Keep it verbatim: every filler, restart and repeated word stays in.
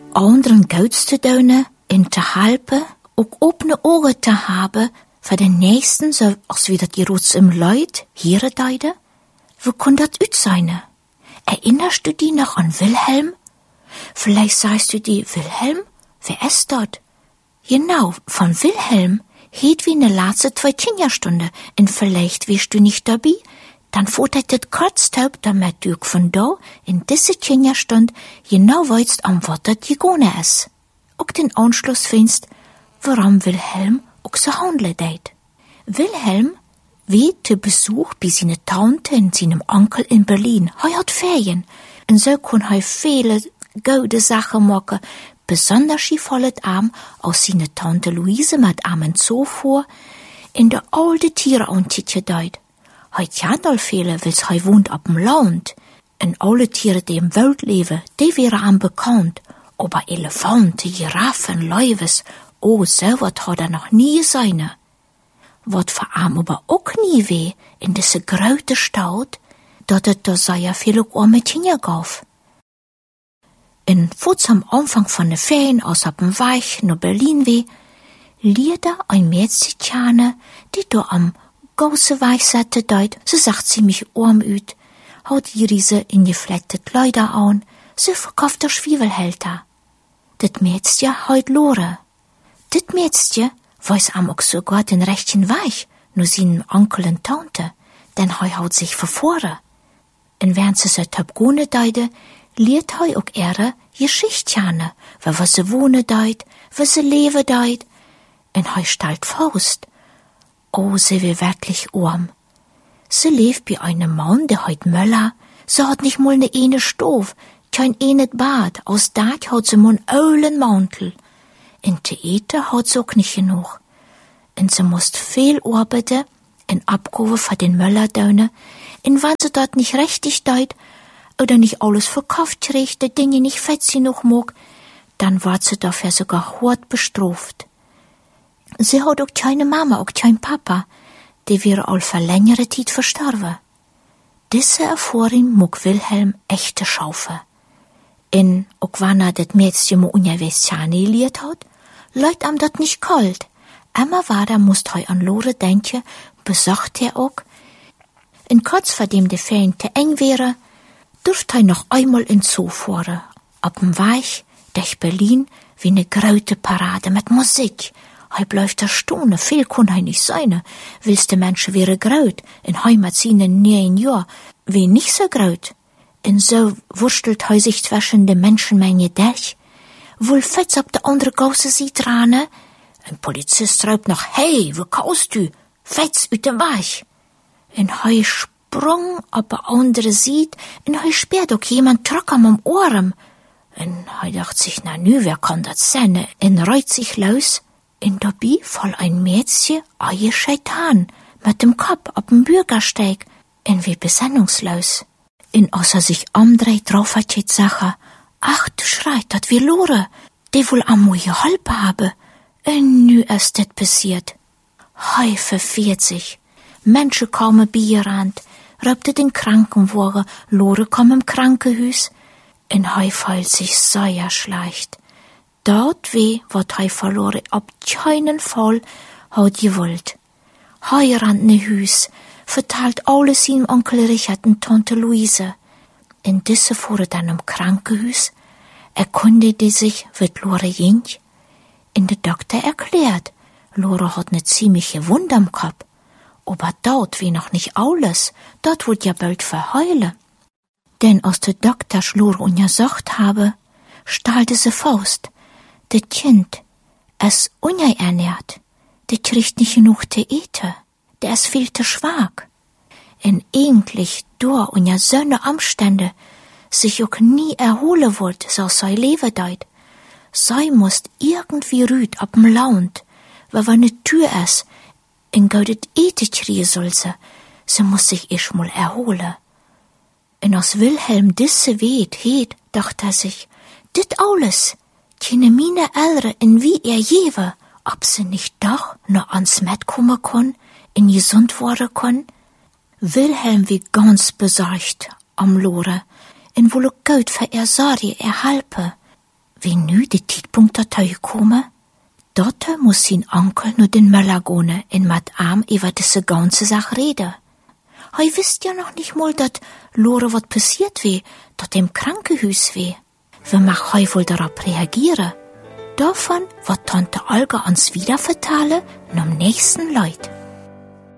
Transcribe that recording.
anderen Gouds te doen en te helpen, ook opene ogen te hebben voor de nächsten, zoals wie dat hier ons im Leid hier deiden? Wo kon dat uit zijn? Erinnerst du dich noch an Wilhelm? Vielleicht sagst du dir, Wilhelm? Wer ist dort? Genau, von Wilhelm heet wie ne laatste zwei Kinderstunde en vielleicht wirst du nicht dabei, dann fotet het Kurztaub, damit du von da in diese Kinderstund genau weißt, am wat dat gegangen ist. Auch den Anschluss findest, warum Wilhelm auch so handeln deed. Wilhelm wie te Besuch bei seiner Tante und seinem Onkel in Berlin. Hij hat Ferien und so kon hij viele gute Sachen machen. Besonders gefallen am aus seiner Tante Luise mit am Zoo vor in der alte Tiere antitje deed. Hij kennt al viele, wils hij wohnt op dem Land. En alle Tiere, die im Wald leben, die wären am bekannt. Aber Elefanten, Giraffen, Löwes, oh, so wat hat er noch nie gesehen. Wat voor am aber ook nie weh in diese grote Stadt, dat het da sehr viele arme Kinder gab. En voets am Anfang von de Ferien aus op dem Weg naar Berlin weh, lierde ein Mädchen, die da am große Weg sette deut, sie sagt ziemlich arm uit, haut ihre in gefleckte Kleider an, sie verkauft der Schwievelhälter. Dit Mädchen heut Lore. Dit Mädchen weiß am auch sogar den rechten Weg, nur seinen Onkel und Tante, denn hei haut sich verfore. Und während sie so tabgune deide, liert hei auch ihre Geschichtjane, was sie wohne deid, was sie lebe deid, und hei stellt Faust. Oh, sie will wirklich arm. Sie lebt bei einem Mann, der heut Möller, sie hat nicht mal ne eine Stof, kein enet Bad, aus dat hat sie mon ölen Mantel. In te eten hat sie auch nicht genug. Und sie musst viel arbeiten, in Abgabe für den Möller döne, und wenn sie dort nicht richtig deut, oder nicht alles verkauft kriegt, die Dinge nicht fett sie noch mag, dann wird sie dafür sogar hart bestraft. Sie hat auch keine Mama, auch kein Papa, die wäre all für längere Zeit verstorben. Diese Erfahrung mag Wilhelm echte schaufe. En ook wanneer dat Mädchen mo ungewiss geliert hat, leut am dat nicht kalt. Immer weiter musst hei an Lore denken, besorgt er auch. In kurz vor dem de Ferien te eng wäre, dürft hei noch einmal in Zoo fahren. Ab dem Weg durch Berlin wie ne graute Parade mit Musik. Hei bleibt der Stunde, viel kun hei nicht sein. Willst de Menschen wäre graut, in Heimat ziehen nie ein Jahr, wie nicht so graut. En so wurstelt hij zich zwischen de Menschenmenge durch. Wohl fetz op de andere Gausse sieht rane. Ein Polizist ruft noch, hey, wo kaust du? Fetz uit dem Weg. En hij sprung op de andere sieht, en hij speert ook jemand trock am Ohren. En hij dacht sich, na nu, wer kann dat sein? En reut sich los. En dabei fall ein Mädchen, eie Scheitan, mit dem Kopf op dem Bürgersteig, en wie besinnungslos. En als er sich omdreht, drauf hat die Sache, ach, du schreit, dat wir Lore, die wohl am geholpen habe. En nu ist dit passiert. Hei verfehlt sich. Menschen kommen bierand, röpte den Krankenwagen, Lore kom im Krankenhaus, en hei fällt sich sehr schlecht. Dort weh, wat hei verloren, ob keinen Fall hat gewollt. Hei rand ne Hus, verteilt alles seinem Onkel Richard und Tante Luise. In diese fuhren dann im Krankenhaus, erkundigte sich, wird Lore ging. In der Doktor erklärt, Lore hat ne ziemliche Wunde am Kopf. Aber dort wie noch nicht alles, dort wird ja bald verheulen. Denn als der Doktor Lore untersucht habe, stellte sie Faust. Das Kind ist unernährt, der kriegt nicht genug zu essen. Der ist viel zu schwach. Und eigentlich durch unter so ne Umstände sich auch nie erholen wollte, so sei Leben deut. Sei musst irgendwie rüt ab dem Land, weil wenn ne Tür ist, in gaudet Ete kriegen soll sie, sie muss sich erst mal erholen. Und als Wilhelm disse weht, heet, dacht er sich, dit alles, keine meine Eltern in wie er jewe, ob sie nicht doch noch ans Met kommen kann, in gesund worden kann. Wilhelm wie ganz besorgt am Lore, en wolle Gott für er Sorge erhalpe. wie nu de Tidpunkt dat komme, dort muss sin Onkel nu den Möller gone en mat Arm iwwer diese ganze Sach rede. Hei wisst ja noch nicht mal, dat Lore wat passiert weh, dort im Krankenhus weh. Wir mach hei wohl darauf reagieren. Davon wird Tante Olga uns wieder vertale, nom nächsten Leut.